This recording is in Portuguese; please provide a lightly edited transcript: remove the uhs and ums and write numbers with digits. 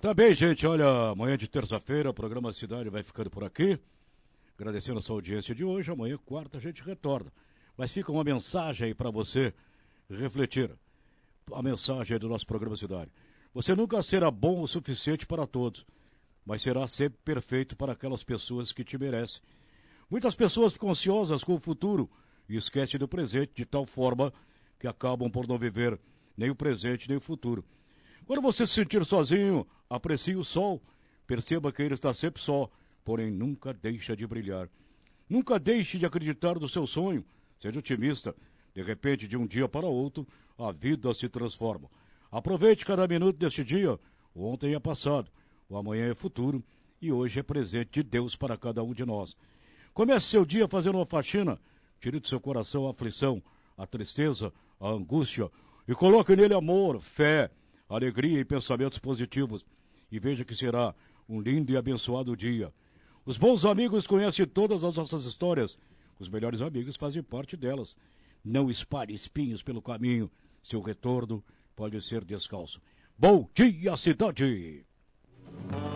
Tá bem, gente, olha, amanhã de terça-feira, o programa Cidade vai ficando por aqui. Agradecendo a sua audiência de hoje, amanhã, quarta, a gente retorna. Mas fica uma mensagem aí para você refletir. A mensagem aí do nosso programa Cidade. Você nunca será bom o suficiente para todos, mas será sempre perfeito para aquelas pessoas que te merecem. Muitas pessoas ficam ansiosas com o futuro e esquecem do presente de tal forma que acabam por não viver nem o presente nem o futuro. Quando você se sentir sozinho, aprecie o sol. Perceba que ele está sempre só, porém nunca deixa de brilhar. Nunca deixe de acreditar no seu sonho. Seja otimista. De repente, de um dia para outro, a vida se transforma. Aproveite cada minuto deste dia. O ontem é passado, o amanhã é futuro e hoje é presente de Deus para cada um de nós. Comece seu dia fazendo uma faxina. Tire do seu coração a aflição, a tristeza, a angústia e coloque nele amor, fé, alegria e pensamentos positivos. E veja que será um lindo e abençoado dia. Os bons amigos conhecem todas as nossas histórias. Os melhores amigos fazem parte delas. Não espalhe espinhos pelo caminho. Seu retorno pode ser descalço. Bom dia, cidade!